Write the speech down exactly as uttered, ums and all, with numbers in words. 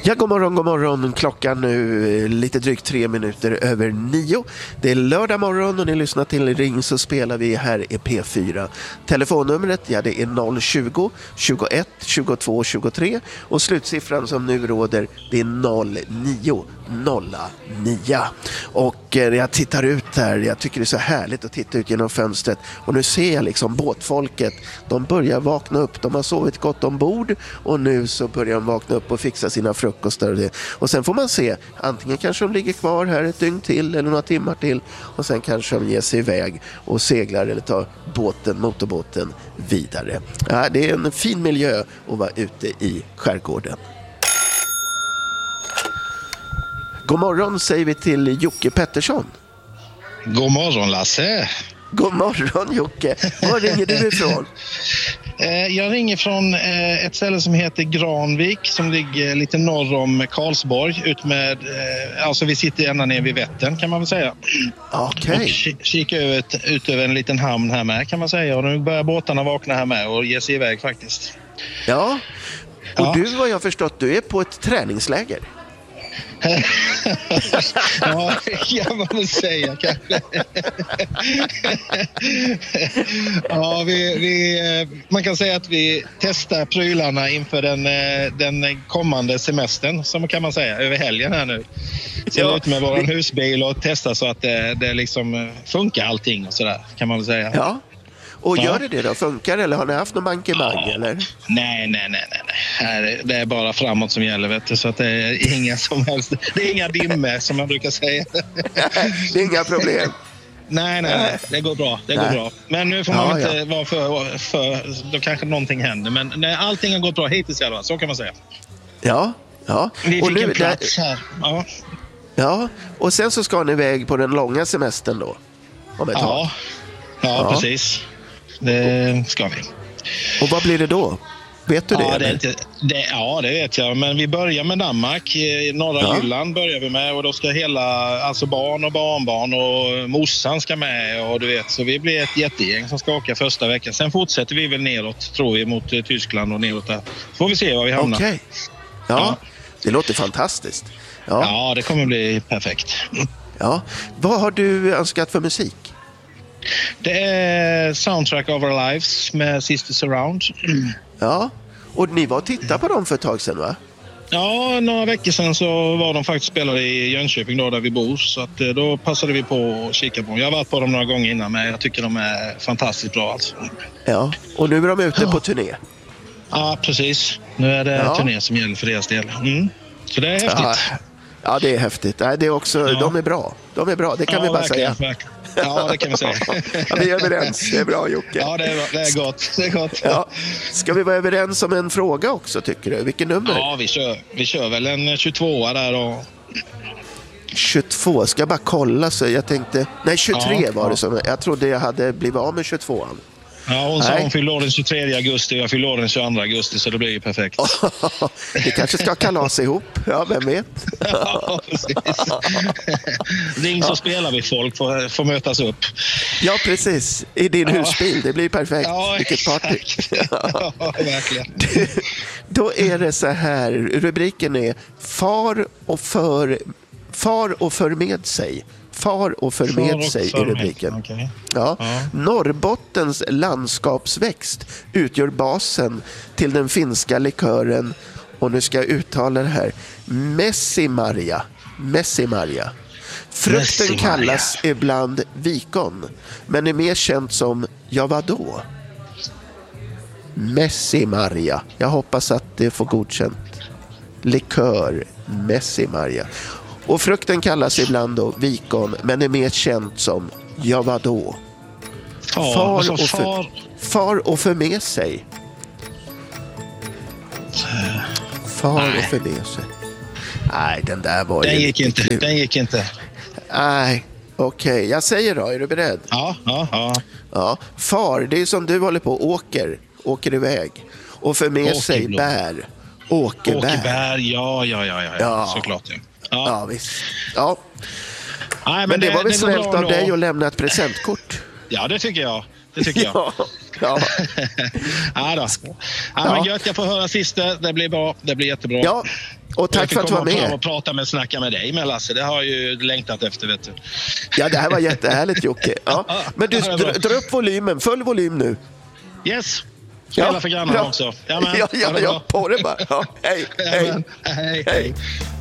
Ja, god morgon, god morgon. Klockan nu lite drygt tre minuter över nio. Det är lördag morgon och ni lyssnar till Ring så spelar vi här i P fyra. Telefonnumret, ja det är noll tjugo, tjugoett, tjugotvå, tjugotre och slutsiffran som nu råder det är noll nio noll nio. Och eh, jag tittar ut här, jag tycker det är så härligt att titta ut genom fönstret och nu ser jag liksom båtfolket, de börjar vakna upp, de har sovit gott ombord och nu så börjar de vakna upp och fixa sina frukostar och det. Och sen får man se, antingen kanske de ligger kvar här ett dygn till eller några timmar till och sen kanske de ger sig iväg och seglar eller tar båten, motorbåten vidare. Ja, det är en fin miljö att vara ute i skärgården. God morgon säger vi till Jocke Pettersson. God morgon Lasse. God morgon Jocke. Var ringer du ifrån? Jag ringer från ett ställe som heter Granvik som ligger lite norr om Karlsborg. Ut med, alltså vi sitter ända ner vid Vättern kan man väl säga. Okej. Och kika ut, ut över en liten hamn här med kan man säga. Och nu börjar båtarna vakna här med och ge sig iväg faktiskt. Ja, och ja. Du vad jag förstått, du är på ett träningsläger. Ja, kan man väl säga kanske. Ja, vi, vi, man kan säga att vi testar prylarna inför den, den kommande semestern, som kan man säga, över helgen här nu. Så jag är ute med vår husbil och testar så att det, det liksom funkar allting och sådär, kan man väl säga. Ja. Och ja. Gör det det då? Funkar eller har ni haft någon mankemang ja. eller? Nej, nej, nej, nej. Här, det är bara framåt som gäller, vet du. Så att det är inga som helst. Det är inga dimmer som man brukar säga. Det är inga problem. Nej, nej, nej. Det går bra. Det går bra. Men nu får man ja, inte ja. vara för, för... Då kanske någonting händer. Men nej, allting har gått bra hittills i alla fall. Så kan man säga. Ja, ja. Vi och fick nu, en plats där... här. Ja. Ja, och sen så ska ni iväg på den långa semestern då? Om ett ja. tag. Ja, ja, precis. Det ska vi. Och vad blir det då? Vet du ja, det? Det, inte, det? Ja, det vet jag. Men vi börjar med Danmark. Norra ja. Jylland börjar vi med. Och då ska hela, alltså barn och barnbarn och morsan ska med. Och du vet, så vi blir ett jättegäng som ska åka första veckan. Sen fortsätter vi väl neråt, tror vi, mot Tyskland och neråt där. Får vi se var vi hamnar. Okej. Okay. Ja, ja, det låter fantastiskt. Ja. ja, det kommer bli perfekt. Ja. Vad har du önskat för musik? Det är Soundtrack of Our Lives med Sisters Around. Ja, och ni var och tittade på dem för ett tag sedan, va? Ja, några veckor sedan så var de faktiskt spelade i Jönköping då, där vi bor. Så att då passade vi på att kika på dem. Jag har varit på dem några gånger innan, men jag tycker de är fantastiskt bra alltså. Ja, och nu är de ute ja. på turné. Ja, precis. Nu är det ja. turné som gäller för deras del. Mm. Så det är häftigt. Ja, ja det är häftigt. Det är också, ja. De är bra. De är bra, det kan ja, vi bara verkligen, säga. Verkligen. Ja, det kan vi säga. Ja, vi är överens. Det är bra, Jocke. Ja, det är, det är gott. Det är gott. Ja. Ska vi vara överens om en fråga också, tycker du? Vilken nummer? Ja, vi kör, vi kör väl en tjugotvå där och... tjugotvå, ska jag bara kolla så jag tänkte... Nej, tjugotre ja, var det som... Jag trodde jag hade blivit av med tjugotvåan. Ja, hon sa hon fyllde år den tjugotredje augusti och jag fyllde år den tjugoandra augusti, så det blir ju perfekt. Vi kanske ska kalas ihop, ja, vem vet? Ja, precis. Ring så ja. spelar vi folk, får, får mötas upp. Ja, precis. I din ja. husbil, det blir perfekt. Ja, vilket party. Ja, verkligen. Då är det så här, rubriken är Far och för, far och för med sig. Far och för med och sig i rubriken. Okay. Ja. Ja. Norrbottens landskapsväxt utgör basen till den finska likören, och nu ska jag uttala det här, Messimaria. Messimaria. Frukten Messimaria. Kallas ibland vikon, men är mer känt som, ja vadå? Messimaria. Jag hoppas att det får godkänt. Likör Messimaria. Och frukten kallas ibland då vikon, men är mer känt som, ja vadå? Far, far, alltså och för, far... far och för med sig. Far Nej. och för med sig. Nej, den där var den ju gick inte. Kul. Den gick inte. Nej, okej. Okay. Jag säger då, är du beredd? Ja, ja, ja. Ja, far, det är som du håller på, åker, åker iväg. Och för med sig bär. Åkerbär. Åkerbär, ja, ja, ja, ja, ja. Såklart. Ja. Ja, ja visst. Ja. Nej, men, men det, det var väl det snällt av då. dig att lämna ett presentkort. Ja, det tycker jag. Det tycker jag. Ja. Ja. Ja, då. Ja, men gött, jag får höra sista. Det blir bra. Det blir jättebra. Ja, Och tack för att du var med. Jag fick komma och prata med snacka med dig med Lasse. Det har jag ju längtat efter, vet du. Ja, det här var jättehärligt, Jocke. Ja. Men du, dra, dra upp volymen. Full volym nu. Yes. Spela ja, för grannarna ja. också. Jamen, ja, ja, ja, på det bara. Ja, hej, hej. Jamen, hej, hej.